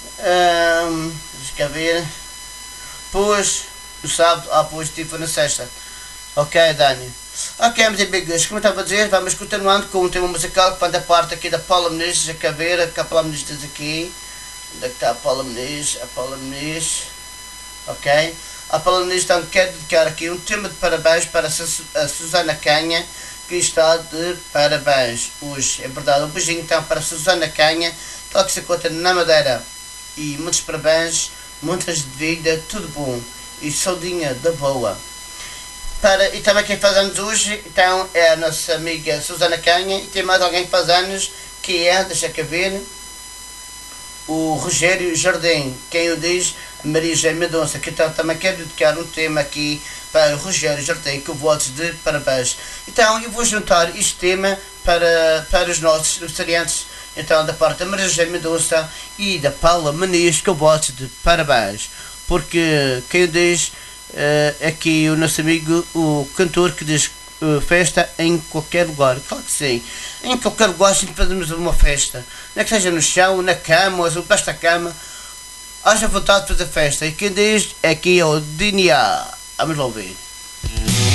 Deixa eu ver. Pois, no sábado, pois estive na sexta. Ok, Dani. Ok, meus amigos, como eu estava a dizer, vamos continuando com o tema musical que faz da parte aqui da Paula Muniz, já que a ver, que a Paula Muniz diz aqui. Onde é que está a Paula Muniz? A Paula Muniz. Ok. A Paula Muniz então quer dedicar aqui um tema de parabéns para a Susana Canha, que está de parabéns hoje. É verdade, um beijinho então para a Susana Canha, que ela que se encontra na Madeira. E muitos parabéns, muitas de vida, tudo bom. E saudinha da boa. E também quem faz anos hoje, então, é a nossa amiga Susana Canha. E tem mais alguém que faz anos, que é, deixa cá ver, o Rogério Jardim. Quem o diz? Maria José Mendonça, que então também quero dedicar um tema aqui para o Rogério Jardim, que eu votos de parabéns. Então eu vou juntar este tema para os nossos aniversariantes, então da parte da Maria José Mendonça e da Paula Muniz, que eu votos de parabéns. Porque quem o diz aqui o nosso amigo, o cantor que diz festa em qualquer lugar. Claro que sim, em qualquer lugar sempre fazemos uma festa, não é que seja no chão, na cama, ou debaixo da cama, haja vontade de fazer festa. E quem diz aqui é o DNA. Vamos lá ouvir.